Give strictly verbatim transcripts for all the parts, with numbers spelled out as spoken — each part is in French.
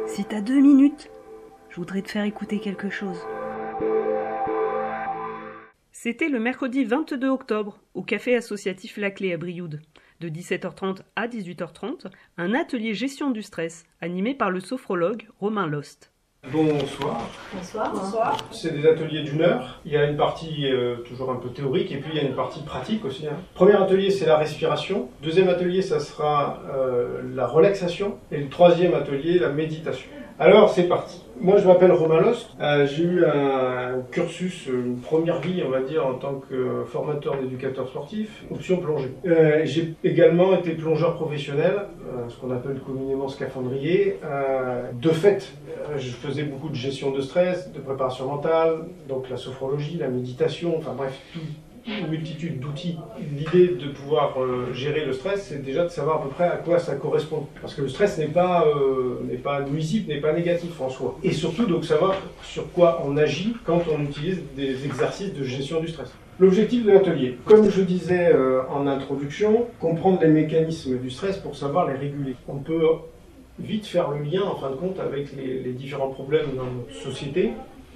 Si t'as deux minutes, je voudrais te faire écouter quelque chose. C'était le mercredi vingt-deux octobre, au café associatif La Clé à Brioude. De dix-sept heures trente à dix-huit heures trente, un atelier gestion du stress, animé par le sophrologue Romain Lost. Bonsoir. Bonsoir. Bonsoir. C'est des ateliers d'une heure. Il y a une partie euh, toujours un peu théorique et puis il y a une partie pratique aussi. Hein. Premier atelier, c'est la respiration. Deuxième atelier, ça sera euh, la relaxation. Et le troisième atelier, la méditation. Alors, c'est parti. Moi, je m'appelle Romain Lost. Euh, j'ai eu un cursus, une première vie, on va dire, en tant que formateur d'éducateur sportif, option plongée. Euh, j'ai également été plongeur professionnel, euh, ce qu'on appelle communément scaphandrier. Euh, de fait, euh, je faisais beaucoup de gestion de stress, de préparation mentale, donc la sophrologie, la méditation, enfin bref, tout. Une multitude d'outils. L'idée de pouvoir euh, gérer le stress, c'est déjà de savoir à peu près à quoi ça correspond. Parce que le stress n'est pas, euh, n'est pas nuisible, n'est pas négatif en soi. Et surtout, donc, savoir sur quoi on agit quand on utilise des exercices de gestion du stress. L'objectif de l'atelier, comme je disais euh, en introduction, comprendre les mécanismes du stress pour savoir les réguler. On peut vite faire le lien, en fin de compte, avec les, les différents problèmes dans notre société.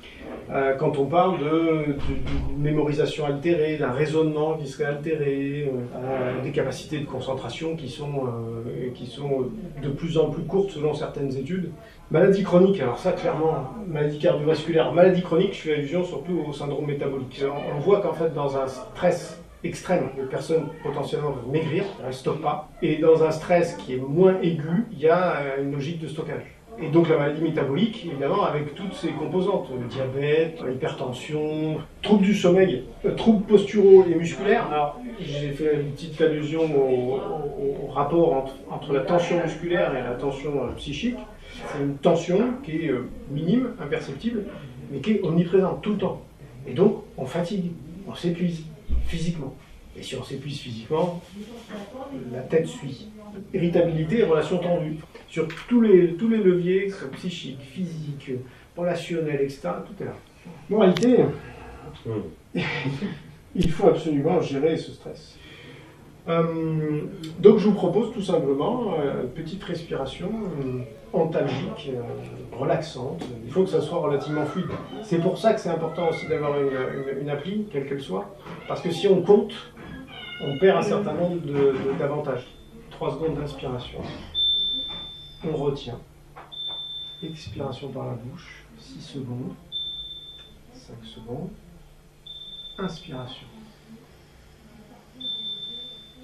Euh, quand on parle de, de, de mémorisation altérée, d'un raisonnement qui serait altéré, euh, des capacités de concentration qui sont, euh, qui sont de plus en plus courtes selon certaines études. Maladie chronique, alors ça clairement, maladie cardiovasculaire, maladie chronique, je fais allusion surtout au syndrome métabolique. On, on voit qu'en fait dans un stress extrême, les personnes potentiellement veulent maigrir, elles ne stockent pas, et dans un stress qui est moins aigu, il y a une logique de stockage. Et donc la maladie métabolique, évidemment, avec toutes ses composantes, le diabète, l'hypertension, troubles du sommeil, euh, troubles posturaux et musculaires. Alors, j'ai fait une petite allusion au, au, au rapport entre, entre la tension musculaire et la tension euh, psychique. C'est une tension qui est euh, minime, imperceptible, mais qui est omniprésente tout le temps. Et donc, on fatigue, on s'épuise physiquement. Et si on s'épuise physiquement, la tête suit. Irritabilité et relations tendues. Sur tous les, tous les leviers, que ce soit psychique, physique, relationnel, et cetera, tout est là. Moralité, mmh. il faut absolument gérer ce stress. Euh, donc je vous propose tout simplement euh, une petite respiration euh, antalgique, euh, relaxante. Il faut que ça soit relativement fluide. C'est pour ça que c'est important aussi d'avoir une, une, une appli, quelle qu'elle soit, parce que si on compte, on perd un certain nombre de, de, d'avantages. trois secondes d'inspiration. On retient. Expiration par la bouche. six secondes. cinq secondes. Inspiration.